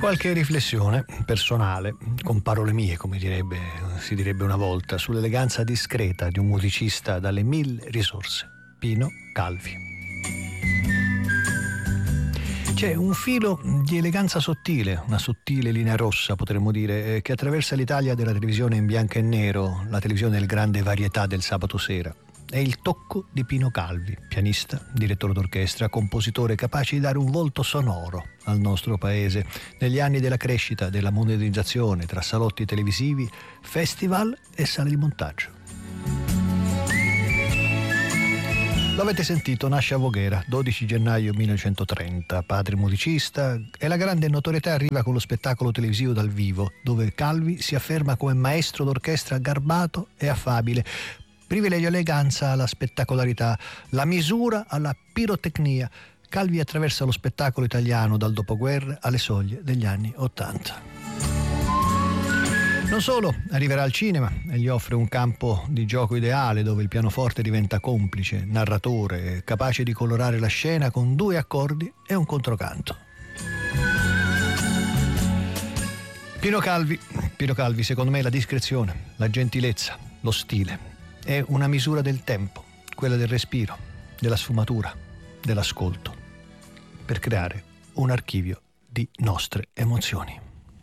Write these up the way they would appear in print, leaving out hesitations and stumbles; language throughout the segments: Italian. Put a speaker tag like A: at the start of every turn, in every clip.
A: Qualche riflessione personale, con parole mie, come si direbbe una volta, sull'eleganza discreta di un musicista dalle 1000 risorse, Pino Calvi. C'è un filo di eleganza sottile, una sottile linea rossa, potremmo dire, che attraversa l'Italia della televisione in bianco e nero, la televisione del grande varietà del sabato sera. È il tocco di Pino Calvi, pianista, direttore d'orchestra, compositore capace di dare un volto sonoro al nostro paese negli anni della crescita, della modernizzazione tra salotti televisivi, festival e sale di montaggio. Lo avete sentito, nasce a Voghera, 12 gennaio 1930, padre musicista, e la grande notorietà arriva con lo spettacolo televisivo dal vivo, dove Calvi si afferma come maestro d'orchestra garbato e affabile. Privilegia l'eleganza alla spettacolarità, la misura alla pirotecnia. Calvi attraversa lo spettacolo italiano dal dopoguerra alle soglie degli anni '80. Non solo, arriverà al cinema e gli offre un campo di gioco ideale dove il pianoforte diventa complice, narratore, capace di colorare la scena con 2 accordi e un controcanto. Pino Calvi, secondo me, la discrezione, la gentilezza, lo stile. È una misura del tempo, quella del respiro, della sfumatura, dell'ascolto, per creare un archivio di nostre emozioni.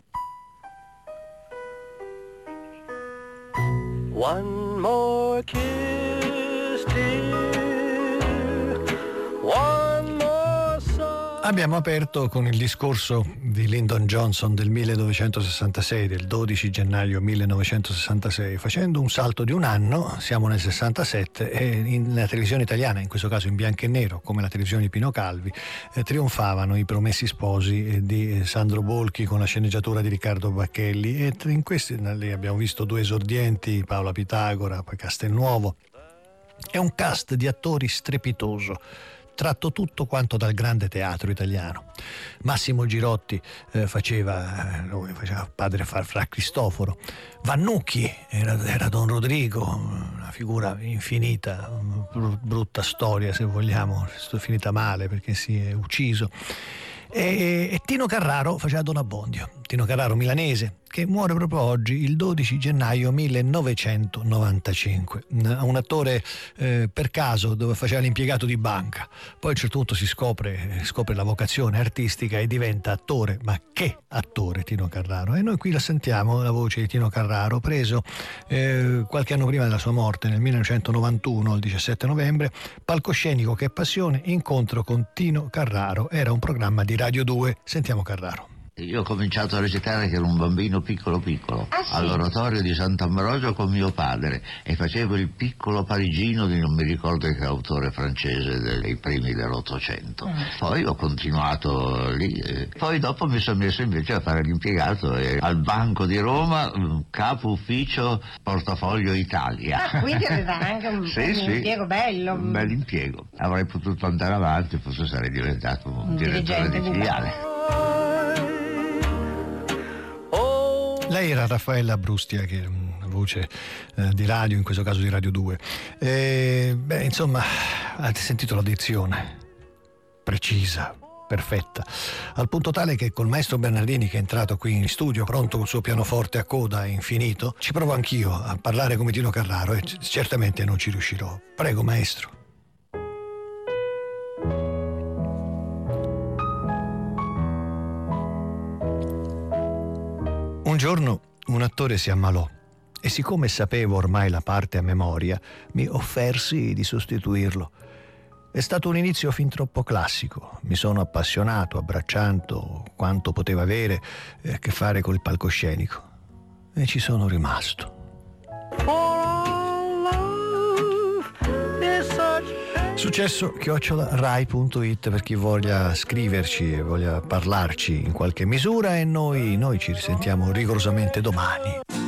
B: One more kiss, dear. One more song.
A: Abbiamo aperto con il discorso di Lyndon Johnson del 1966, del 12 gennaio 1966. Facendo un salto di un anno, siamo nel 67 e nella televisione italiana, in questo caso in bianco e nero, come la televisione di Pino Calvi, trionfavano I Promessi Sposi di Sandro Bolchi con la sceneggiatura di Riccardo Bacchelli, e in questi lì abbiamo visto 2 esordienti, Paola Pitagora, poi Castelnuovo. È un cast di attori strepitoso, tratto tutto quanto dal grande teatro italiano. Massimo Girotti faceva padre Fra Cristoforo. Vannucchi era Don Rodrigo, una figura infinita, brutta storia se vogliamo, è finita male perché si è ucciso. E Tino Carraro faceva Don Abbondio, Tino Carraro milanese, che muore proprio oggi, il 12 gennaio 1995. Un attore per caso, dove faceva l'impiegato di banca. Poi a un certo punto si scopre la vocazione artistica e diventa attore. Ma che attore Tino Carraro! E noi qui la sentiamo, la voce di Tino Carraro, preso qualche anno prima della sua morte, nel 1991, il 17 novembre, palcoscenico Che passione, incontro con Tino Carraro. Era un programma di Radio 2. Sentiamo Carraro.
C: Io ho cominciato a recitare che ero un bambino piccolo,
D: sì?
C: all'oratorio di Sant'Ambrogio con mio padre, e facevo il piccolo parigino di non mi ricordo che autore francese dei primi dell'Ottocento. Poi ho continuato lì, poi dopo mi sono messo invece a fare l'impiegato al Banco di Roma, capo ufficio portafoglio Italia.
D: Quindi aveva anche un impiego bello.
C: Un bel impiego. Avrei potuto andare avanti, forse sarei diventato un direttore di filiale.
A: Lei era Raffaella Brustia, che è una voce di radio, in questo caso di Radio 2. Insomma, avete sentito la dizione? Precisa, perfetta, al punto tale che col maestro Bernardini, che è entrato qui in studio pronto col suo pianoforte a coda infinito, ci provo anch'io a parlare come Tino Carraro e certamente non ci riuscirò. Prego, maestro. Un giorno un attore si ammalò e siccome sapevo ormai la parte a memoria, mi offersi di sostituirlo. È stato un inizio fin troppo classico. Mi sono appassionato, abbracciando quanto poteva avere a che fare col palcoscenico. E ci sono rimasto. Successo@rai.it per chi voglia scriverci e voglia parlarci in qualche misura, e noi ci risentiamo rigorosamente domani.